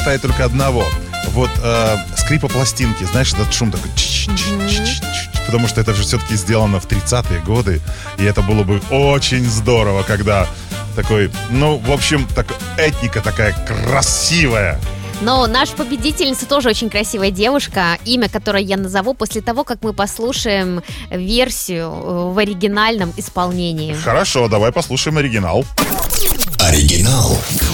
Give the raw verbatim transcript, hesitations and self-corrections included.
хватает только одного. Вот э, скрипа пластинки, знаешь, этот шум такой... Потому что это же все-таки сделано в тридцатые годы. И это было бы очень здорово, когда такой, ну, в общем, так, этника такая красивая. Но наша победительница тоже очень красивая девушка, имя которой я назову после того, как мы послушаем версию в оригинальном исполнении. Хорошо, давай послушаем оригинал. Оригинал.